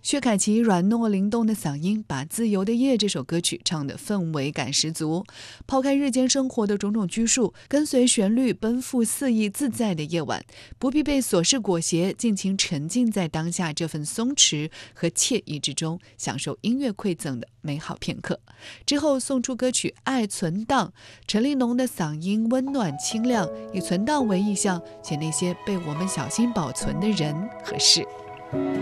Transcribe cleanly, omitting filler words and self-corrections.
薛凯琪软糯灵动的嗓音把《自由的夜》这首歌曲唱得氛围感十足，抛开日间生活的种种拘束，跟随旋律奔赴肆意自在的夜晚，不必被琐事裹挟，尽情沉浸在当下这份松弛和惬意之中，享受音乐馈赠的美好片刻。之后送出歌曲《爱存档》，陈立农的嗓音温暖清亮，以存档为意象，写那些被我们小心保存的人和事。